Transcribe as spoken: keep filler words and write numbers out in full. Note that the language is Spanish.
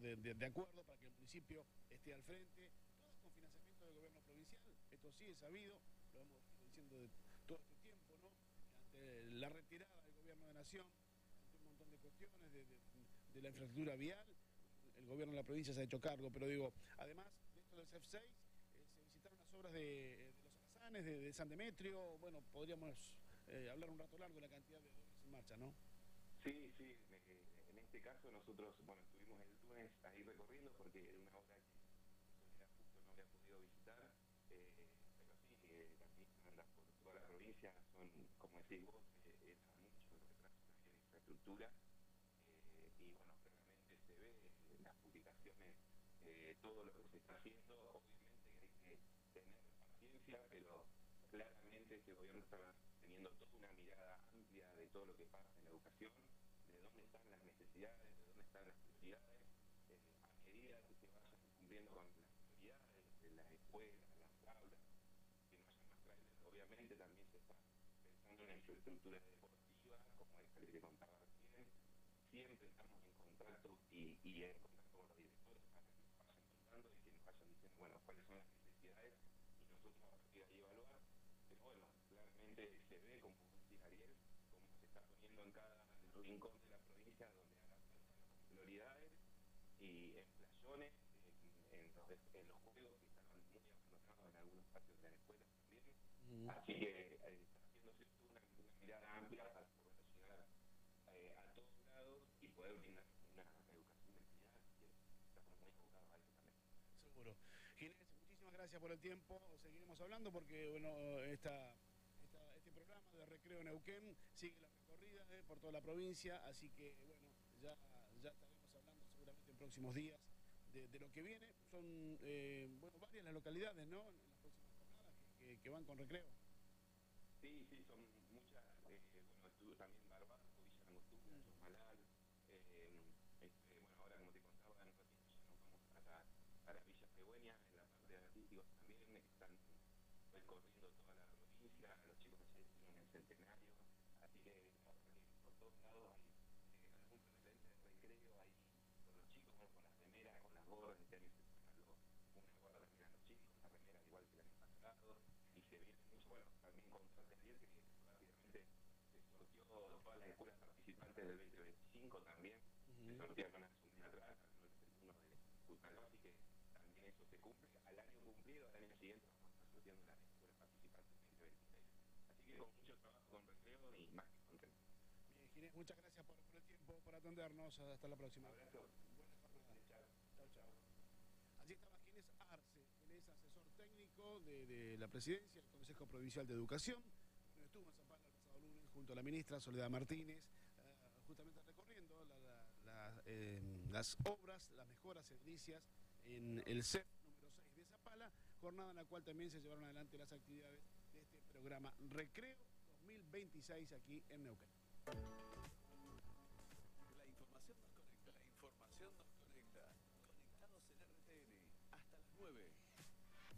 de, de, de acuerdo para que el municipio esté al frente, todo con financiamiento del gobierno provincial. Esto sí es sabido, lo hemos ido diciendo de todo este tiempo, ¿no? Ante la retirada del gobierno de Nación, ante un montón de cuestiones de, de, de la infraestructura vial, el gobierno de la provincia se ha hecho cargo, pero digo, además de esto del C E F seis, eh, se visitaron las obras de, de los alazanes, de, de San Demetrio. Bueno, podríamos eh, hablar un rato largo de la cantidad de obras en marcha, ¿no? Sí, sí, en este caso nosotros, bueno, estuvimos el lunes ahí recorriendo porque era una obra que era justo no había podido visitar, eh, pero sí, eh, las mismas andas por toda la provincia, son, como decís vos, eh, es mucho lo que trae la infraestructura, eh, y bueno, claramente se ve en las publicaciones eh, todo lo que se está haciendo. Obviamente que hay que tener paciencia, pero claramente este gobierno está teniendo toda una mirada amplia de todo lo que pasa en la educación, de dónde están las necesidades, de dónde están las prioridades, eh, a medida que se vayan cumpliendo con las prioridades de las escuelas, las aulas, que no haya más trailers. Obviamente también se está pensando en la infraestructura deportiva, como esta que te contaba recién. Siempre estamos en contacto y, y en contacto con los directores para que nos vayan contando y que nos vayan diciendo, bueno, cuáles son las necesidades y nosotros a partir de ahí evaluar. Pero bueno, claramente se ve, como decía Ariel, cómo se está poniendo en cada rincón de la provincia donde hagan las prioridades y en playones, en, en, los, en los juegos que estaban muy abandonados en algunos patios de las escuelas también. Mm. Así que eh, está haciéndose una, una mirada amplia para poder llegar eh, a todos lados y poder brindar una educación de calidad, que estamos muy enfocados a eso también. Seguro. Ginés, muchísimas gracias por el tiempo. Seguiremos hablando porque, bueno, esta, esta, este programa de Recreo Neuquén sigue la recorrida eh, por toda la provincia, así que, bueno, ya, ya estaremos hablando seguramente en próximos días de, de lo que viene. Son, eh, bueno, varias las localidades, ¿no?, en las próximas jornadas que, que, que van con recreo. Sí, sí, son muchas. Eh, bueno, estuvo también Barbaco, Villa Langostura, Chosmalal. Eh, este, bueno, ahora como te contaba, en un ratito ya nos vamos para, para Villa Pegüeña, en la parte de artísticos también, están recorriendo toda la provincia, los chicos ya hicieron el centenario, así que por todos lados hay eh, algún referente de recreo ahí con los chicos, bueno, con las remeras, con las gorras, este año se regaló una gorra también a los chicos, una remera igual que el año pasado, y se viene mucho, bueno, también con Trascendiente, que rápidamente se sorteó todas las escuelas participantes del veinte veinticinco también, uh-huh. Se sortearon hace un mes atrás, no es el uno de Cutaló, así que también eso se cumple. Al año cumplido, al año siguiente vamos a estar sorteando las escuelas participantes del veinte veintiséis. Así que con mucho trabajo con recreo y más que contento. Bien, Ginés, muchas gracias por, por el tiempo, por atendernos. Hasta la próxima. Un abrazo. Buena jornada. Chao. Chao, chao. Allí estaba Ginés Arce, él es asesor técnico de, de la presidencia del Consejo Provincial de Educación. Estuvo en Zapala el pasado lunes junto a la ministra Soledad Martínez, uh, justamente recorriendo la, la, la, eh, las obras, las mejoras edilicias en el C E F número seis de Zapala, jornada en la cual también se llevaron adelante las actividades de este programa Recreo dos mil veintiséis aquí en Neuquén. La información nos conecta. La información nos conecta. Conectados en R T N hasta las nueve.